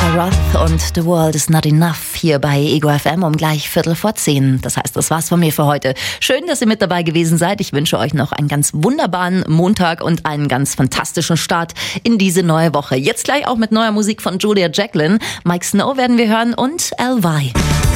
Roth und The World is Not Enough hier bei Ego FM um gleich 9:15. Das heißt, das war's von mir für heute. Schön, dass ihr mit dabei gewesen seid. Ich wünsche euch noch einen ganz wunderbaren Montag und einen ganz fantastischen Start in diese neue Woche. Jetzt gleich auch mit neuer Musik von Julia Jacqueline. Mike Snow werden wir hören und LY.